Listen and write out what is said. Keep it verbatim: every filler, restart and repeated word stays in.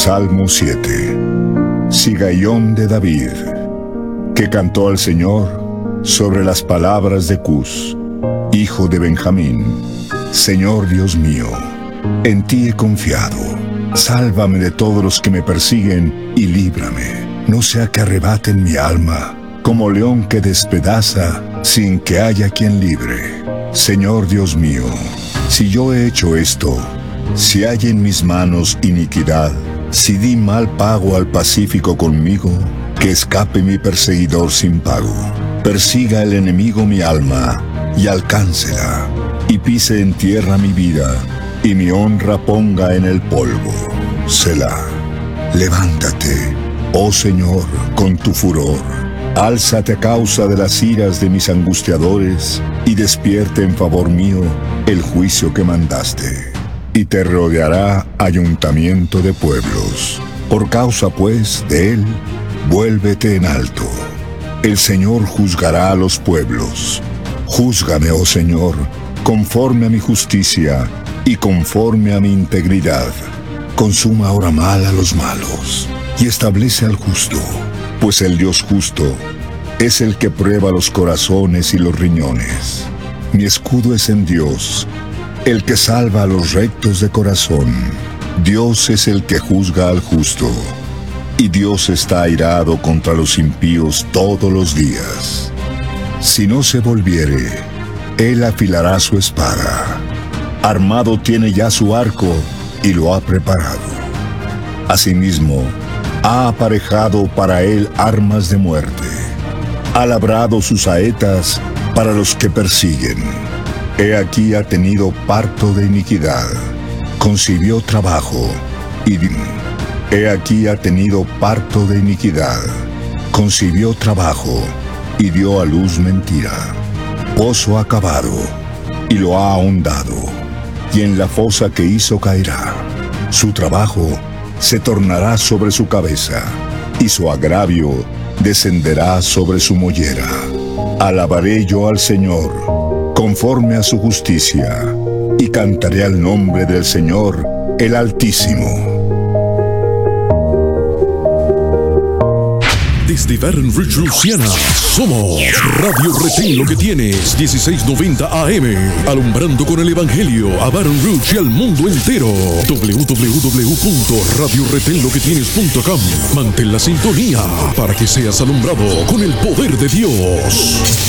Salmo siete. Sigaión de David, que cantó al Señor sobre las palabras de Cus, hijo de Benjamín. Señor Dios mío, en ti he confiado. Sálvame de todos los que me persiguen y líbrame. No sea que arrebaten mi alma, como león que despedaza sin que haya quien libre. Señor Dios mío, si yo he hecho esto, si hay en mis manos iniquidad, si di mal pago al pacífico conmigo, que escape mi perseguidor sin pago. Persiga el enemigo mi alma y alcáncela, y pise en tierra mi vida, y mi honra ponga en el polvo. Selah. Levántate, oh Señor, con tu furor. Álzate a causa de las iras de mis angustiadores, y despierte en favor mío el juicio que mandaste. Y te rodeará ayuntamiento de pueblos. Por causa, pues, de él, vuélvete en alto. El Señor juzgará a los pueblos. Júzgame, oh Señor, conforme a mi justicia y conforme a mi integridad. Consuma ahora mal a los malos y establece al justo, pues el Dios justo es el que prueba los corazones y los riñones. Mi escudo es en Dios, el que salva a los rectos de corazón. Dios es el que juzga al justo, y Dios está airado contra los impíos todos los días. Si no se volviere, él afilará su espada. Armado tiene ya su arco y lo ha preparado. Asimismo, ha aparejado para él armas de muerte. Ha labrado sus saetas para los que persiguen. He aquí ha tenido parto de iniquidad. Concibió trabajo y he aquí ha tenido parto de iniquidad. Concibió trabajo y dio a luz mentira. Pozo ha cavado y lo ha ahondado, y en la fosa que hizo caerá. Su trabajo se tornará sobre su cabeza, y su agravio descenderá sobre su mollera. Alabaré yo al Señor, conforme a su justicia, y cantaré al nombre del Señor, el Altísimo. Desde Baton Rouge, Luisiana, somos Radio Retén Lo que Tienes, dieciséis noventa A M, alumbrando con el Evangelio a Baton Rouge y al mundo entero. doble u doble u doble u punto radio retén lo que tienes punto com. Mantén la sintonía para que seas alumbrado con el poder de Dios.